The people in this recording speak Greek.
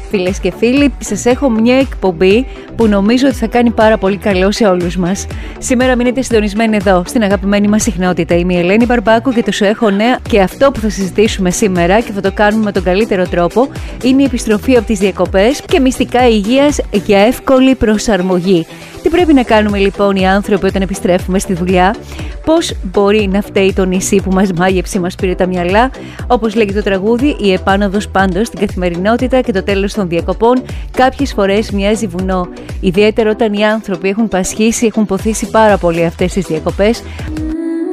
Φίλες και φίλοι, σας έχω μια εκπομπή που νομίζω ότι θα κάνει πάρα πολύ καλό σε όλους μας. Σήμερα μείνετε συντονισμένοι εδώ, στην αγαπημένη μας συχνότητα. Είμαι η Ελένη Μπαρμπάκου και το σου έχω νέα. Και αυτό που θα συζητήσουμε σήμερα και θα το κάνουμε με τον καλύτερο τρόπο είναι η επιστροφή από τις διακοπές και μυστικά υγείας για εύκολη προσαρμογή. Τι πρέπει να κάνουμε λοιπόν οι άνθρωποι όταν επιστρέφουμε στη δουλειά, πώς μπορεί να φταίει το νησί που μας μάγεψε, μας πήρε τα μυαλά, όπως λέγει το τραγούδι, η επάνωδος πάντως στην καθημερινότητα και το τέλος των διακοπών κάποιες φορές μοιάζει βουνό. Ιδιαίτερα όταν οι άνθρωποι έχουν πασχίσει, έχουν ποθήσει πάρα πολύ αυτές τις διακοπές.